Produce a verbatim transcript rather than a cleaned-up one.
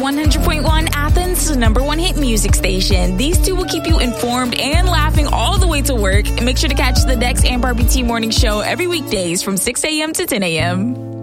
one hundred point one, Athens' number one hit music station. These two will keep you informed and laughing all the way to work. And make sure to catch the Dex and Barbie T Morning Show every weekdays from six a.m. to ten a.m.